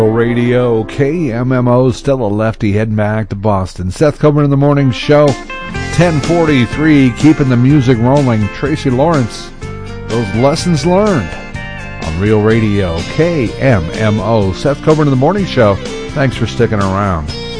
Radio KMMO, still a lefty heading back to Boston. Seth Coburn in the morning show, 10:43, keeping the music rolling. Tracy Lawrence, those lessons learned on Real Radio KMMO. Seth Coburn in the morning show. Thanks for sticking around.